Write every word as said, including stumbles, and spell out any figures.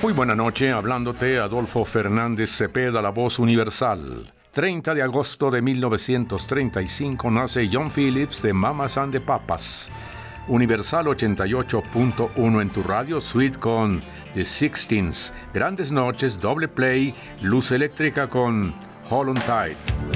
Muy buena noche, hablándote Adolfo Fernández Cepeda, la voz universal. treinta de agosto de mil novecientos treinta y cinco nace John Phillips de Mamas and the Papas. Universal ochenta y ocho punto uno en tu radio, Suite con The Sixteens. Grandes noches, doble play, luz eléctrica con Hold on Tight.